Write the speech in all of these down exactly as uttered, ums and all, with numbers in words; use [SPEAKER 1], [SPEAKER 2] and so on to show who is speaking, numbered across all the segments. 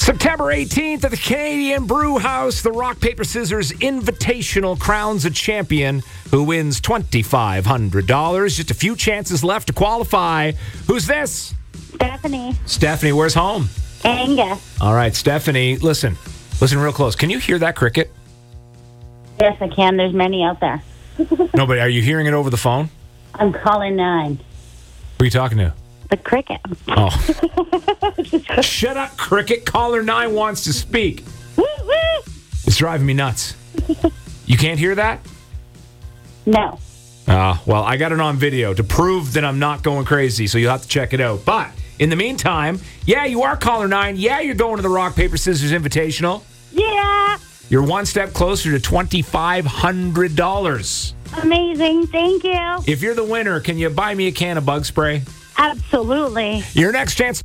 [SPEAKER 1] September eighteenth at the Canadian Brew House, the Rock, Paper, Scissors Invitational crowns a champion who wins twenty-five hundred dollars. Just a few chances left to qualify. Who's this?
[SPEAKER 2] Stephanie.
[SPEAKER 1] Stephanie, where's home?
[SPEAKER 2] Angus.
[SPEAKER 1] All right, Stephanie, listen. Listen real close. Can you hear that cricket?
[SPEAKER 2] Yes, I can. There's many out there.
[SPEAKER 1] No, but are you hearing it over the phone?
[SPEAKER 2] I'm calling nine.
[SPEAKER 1] Who are you talking to?
[SPEAKER 2] The cricket.
[SPEAKER 1] Oh. Shut up, cricket. Caller nine wants to speak.
[SPEAKER 2] Woo, woo.
[SPEAKER 1] It's driving me nuts. You can't hear that?
[SPEAKER 2] No.
[SPEAKER 1] Uh, well, I got it on video to prove that I'm not going crazy, so you'll have to check it out. But in the meantime, yeah, you are caller nine. Yeah, you're going to the Rock, Paper, Scissors Invitational.
[SPEAKER 2] Yeah.
[SPEAKER 1] You're one step closer to twenty-five hundred dollars.
[SPEAKER 2] Amazing. Thank you.
[SPEAKER 1] If you're the winner, can you buy me a can of bug spray?
[SPEAKER 2] Absolutely.
[SPEAKER 1] Your next chance.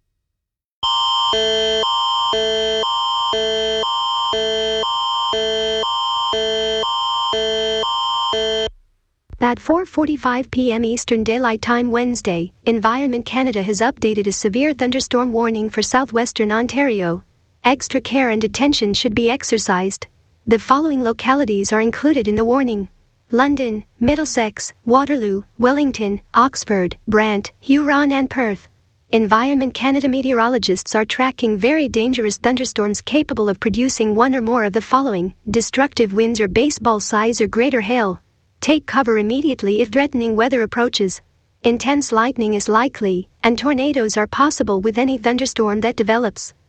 [SPEAKER 3] At four forty-five p.m. Eastern Daylight Time Wednesday, Environment Canada has updated a severe thunderstorm warning for southwestern Ontario. Extra care and attention should be exercised. The following localities are included in the warning: London, Middlesex, Waterloo, Wellington, Oxford, Brant, Huron and Perth. Environment Canada meteorologists are tracking very dangerous thunderstorms capable of producing one or more of the following: destructive winds or baseball size or greater hail. Take cover immediately if threatening weather approaches. Intense lightning is likely, and tornadoes are possible with any thunderstorm that develops.